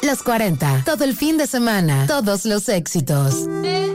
Los 40, todo el fin de semana, todos los éxitos.